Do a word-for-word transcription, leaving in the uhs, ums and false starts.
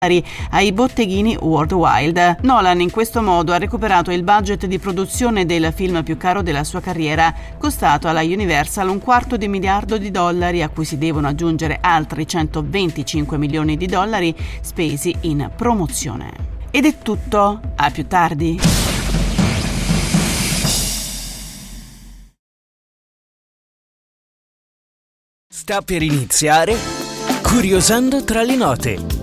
ai botteghini World Wild. Nolan in questo modo ha recuperato il budget di produzione del film più caro della sua carriera, costato alla Universal un quarto di miliardo di dollari, a cui si devono aggiungere altri centoventicinque milioni di dollari spesi in promozione. Ed è tutto, a più tardi. Sta per iniziare Curiosando tra le note.